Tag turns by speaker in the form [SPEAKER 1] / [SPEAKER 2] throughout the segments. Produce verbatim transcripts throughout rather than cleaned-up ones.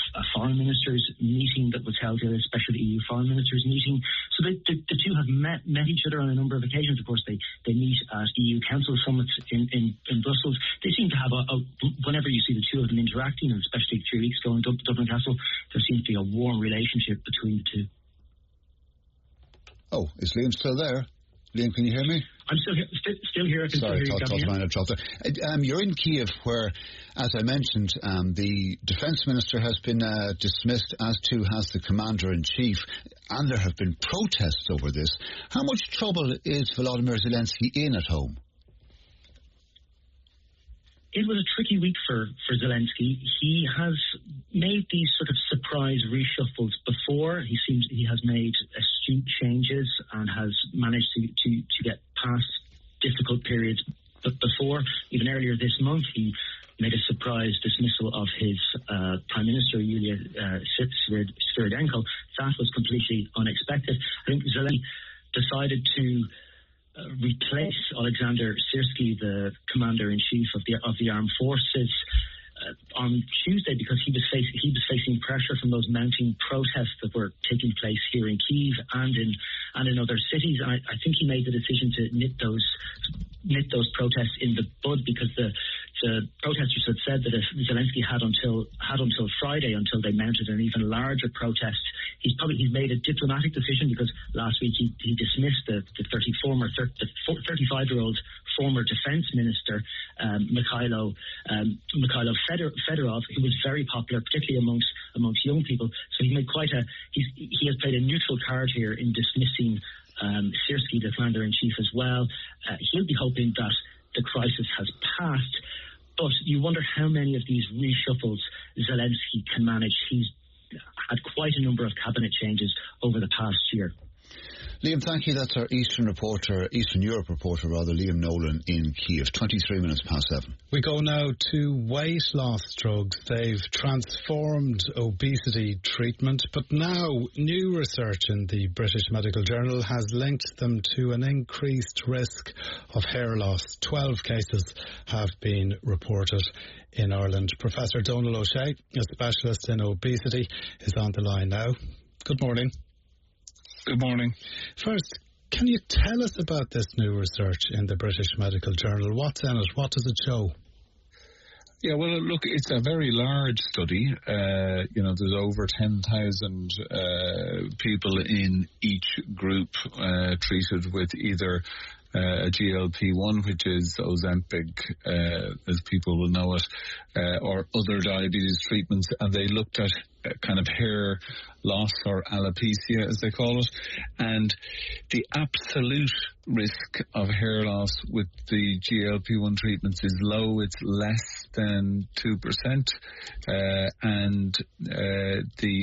[SPEAKER 1] a foreign ministers meeting that was held here, a special E U foreign ministers meeting. So the, the, the two have met, met each other on a number of occasions. Of course, they, they meet at E U Council summits in, in, in Brussels. They seem to have, a, a, whenever you see the two of them interacting, and especially three weeks ago in Dub- Dublin Castle, there seems to be a warm relationship between the two.
[SPEAKER 2] Oh, is Liam still there? Liam, can you hear me?
[SPEAKER 1] I'm still here. St- still here. I can
[SPEAKER 2] Sorry,
[SPEAKER 1] still
[SPEAKER 2] I thought mine had dropped there. Um, you're in Kiev, where, as I mentioned, um, the Defence Minister has been uh, dismissed, as too has the Commander-in-Chief, and there have been protests over this. How much trouble is Volodymyr Zelensky in at home?
[SPEAKER 1] It was a tricky week for, for Zelensky. He has made these sort of surprise reshuffles before. He seems he has made astute changes and has managed to, to, to get past difficult periods. But before, even earlier this month, he made a surprise dismissal of his uh, Prime Minister, Yulia uh, Sviridenko. That was completely unexpected. I think Zelensky decided to Uh, replace Alexander Syrski, the Commander-in-Chief of the of the Armed Forces, uh, on Tuesday because he was facing he was facing pressure from those mounting protests that were taking place here in Kyiv and in and in other cities. And I, I think he made the decision to nip those nip those protests in the bud, because the the protesters had said that if Zelensky had until had until Friday until they mounted an even larger protest. He's probably he's made a diplomatic decision, because last week he, he dismissed the, the thirty former the thirty-five year old former defense minister um, Mikhailo um, Mikhailo Fedor, Fedorov, who was very popular, particularly amongst amongst young people. So he made quite a he's, he has played a neutral card here in dismissing um, Syrski, the commander-in-chief, as well. Uh, he'll be hoping that the crisis has passed, but you wonder how many of these reshuffles Zelensky can manage. He's had quite a number of cabinet changes over the past year.
[SPEAKER 2] Liam, thank you. That's our Eastern reporter, Eastern Europe reporter, rather, Liam Nolan in Kiev. twenty-three minutes past seven.
[SPEAKER 3] We go now to weight loss drugs. They've transformed obesity treatment, but now new research in the British Medical Journal has linked them to an increased risk of hair loss. Twelve cases have been reported in Ireland. Professor Donal O'Shea, a specialist in obesity, is on the line now. Good morning.
[SPEAKER 4] Good morning.
[SPEAKER 3] First, can you tell us about this new research in the British Medical Journal? What's in it? What does it show?
[SPEAKER 4] Yeah, well, look, it's a very large study. Uh, you know, there's over ten thousand uh, people in each group uh, treated with either Uh, a G L P one, which is Ozempic, uh, as people will know it, uh, or other diabetes treatments, and they looked at uh, kind of hair loss, or alopecia as they call it, and the absolute risk of hair loss with the G L P one treatments is low. It's less than two percent, uh, and uh, the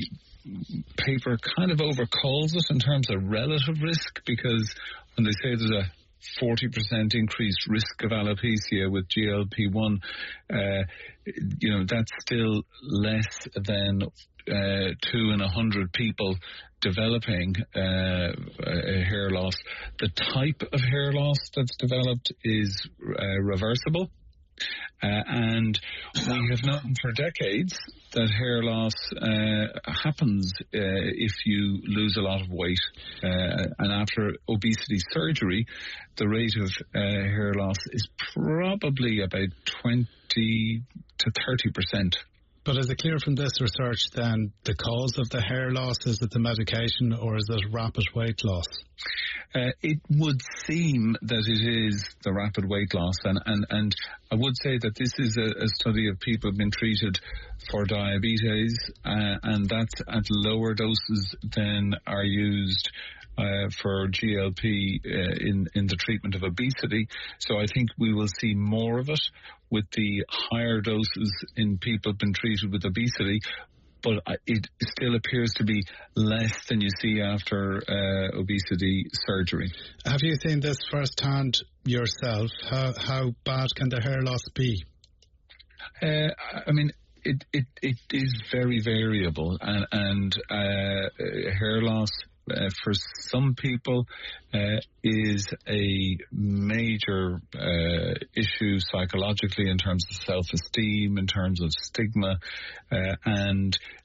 [SPEAKER 4] paper kind of overcalls it in terms of relative risk, because when they say there's a forty percent increased risk of alopecia with G L P one, uh, you know, that's still less than uh, two in a hundred people developing uh, a hair loss. The type of hair loss that's developed is uh, reversible. Uh, and we have known for decades that hair loss uh, happens uh, if you lose a lot of weight. Uh, and after obesity surgery, the rate of uh, hair loss is probably about twenty to thirty percent.
[SPEAKER 3] But is it clear from this research then the cause of the hair loss? Is it the medication, or is it rapid weight loss?
[SPEAKER 4] Uh, it would seem that it is the rapid weight loss, and, and, and I would say that this is a, a study of people who've been treated for diabetes, uh, and that's at lower doses than are used Uh, for G L P uh, in, in the treatment of obesity. So I think we will see more of it with the higher doses in people who've been treated with obesity, but it still appears to be less than you see after uh, obesity surgery.
[SPEAKER 3] Have you seen this firsthand yourself? How, how bad can the hair loss be?
[SPEAKER 4] Uh, I mean, it, it, it is very variable, and, and uh, hair loss Uh, for some people uh, is a major uh, issue psychologically in terms of self-esteem, in terms of stigma, uh, and